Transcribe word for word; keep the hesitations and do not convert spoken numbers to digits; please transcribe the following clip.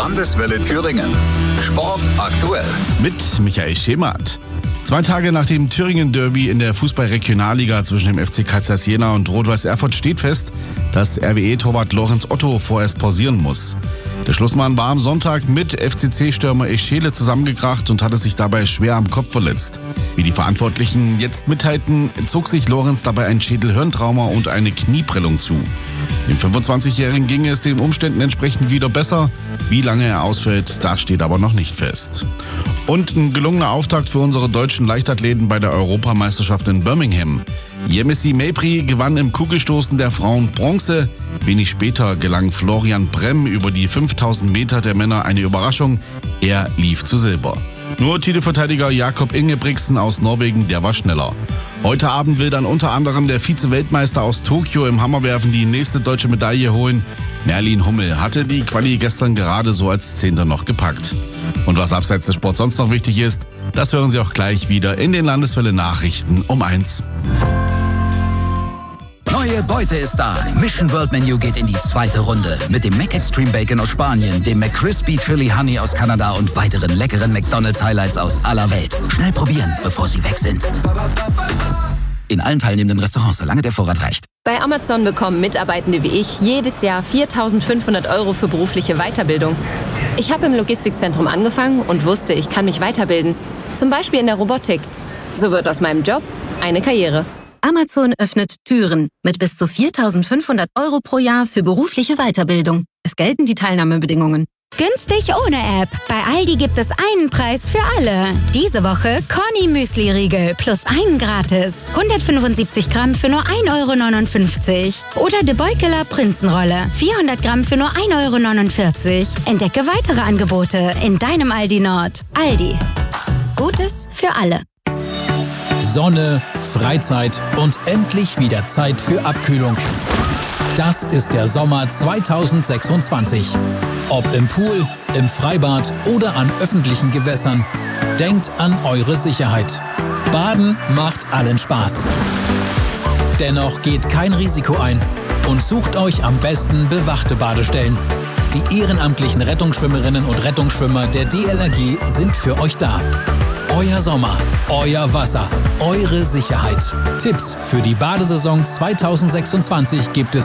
Landeswelle Thüringen. Sport aktuell. Mit Michael Schemath. Zwei Tage nach dem Thüringen-Derby in der Fußball-Regionalliga zwischen dem F C Kaisers Jena und Rot-Weiß Erfurt steht fest, dass R W E-Torwart Lorenz Otto vorerst pausieren muss. Der Schlussmann war am Sonntag mit F C C-Stürmer Eschele zusammengekracht und hatte sich dabei schwer am Kopf verletzt. Wie die Verantwortlichen jetzt mitteilten, zog sich Lorenz dabei ein Schädel-Hirntrauma und eine Knieprellung zu. Dem fünfundzwanzigjährigen ging es den Umständen entsprechend wieder besser. Wie lange er ausfällt, das steht aber noch nicht fest. Und ein gelungener Auftakt für unsere deutschen Leichtathleten bei der Europameisterschaft in Birmingham. Yemisi Mepri gewann im Kugelstoßen der Frauen Bronze. Wenig später gelang Florian Brem über die fünftausend Meter der Männer eine Überraschung. Er lief zu Silber. Nur Titelverteidiger Jakob Ingebrigtsen aus Norwegen, der war schneller. Heute Abend will dann unter anderem der Vize-Weltmeister aus Tokio im Hammerwerfen die nächste deutsche Medaille holen. Merlin Hummel hatte die Quali gestern gerade so als Zehnter noch gepackt. Und was abseits des Sports sonst noch wichtig ist, das hören Sie auch gleich wieder in den Landeswelle Nachrichten um eins. Neue Beute ist da. Mission World Menu geht in die zweite Runde. Mit dem Mac Extreme Bacon aus Spanien, dem McCrispy Chili Honey aus Kanada und weiteren leckeren McDonald's Highlights aus aller Welt. Schnell probieren, bevor sie weg sind. In allen teilnehmenden Restaurants, solange der Vorrat reicht. Bei Amazon bekommen Mitarbeitende wie ich jedes Jahr viertausendfünfhundert Euro für berufliche Weiterbildung. Ich habe im Logistikzentrum angefangen und wusste, ich kann mich weiterbilden. Zum Beispiel in der Robotik. So wird aus meinem Job eine Karriere. Amazon öffnet Türen mit bis zu viertausendfünfhundert Euro pro Jahr für berufliche Weiterbildung. Es gelten die Teilnahmebedingungen. Günstig ohne App. Bei Aldi gibt es einen Preis für alle. Diese Woche Corny Müsli-Riegel plus einen gratis. hundertfünfundsiebzig Gramm für nur ein Euro neunundfünfzig. Oder De Beukeler Prinzenrolle. vierhundert Gramm für nur ein Euro neunundvierzig. Entdecke weitere Angebote in deinem Aldi Nord. Aldi. Gutes für alle. Sonne, Freizeit und endlich wieder Zeit für Abkühlung. Das ist der Sommer zweitausendsechsundzwanzig. Ob im Pool, im Freibad oder an öffentlichen Gewässern, denkt an eure Sicherheit. Baden macht allen Spaß. Dennoch geht kein Risiko ein und sucht euch am besten bewachte Badestellen. Die ehrenamtlichen Rettungsschwimmerinnen und Rettungsschwimmer der D L R G sind für euch da. Euer Sommer, euer Wasser, eure Sicherheit. Tipps für die Badesaison zweitausendsechsundzwanzig gibt es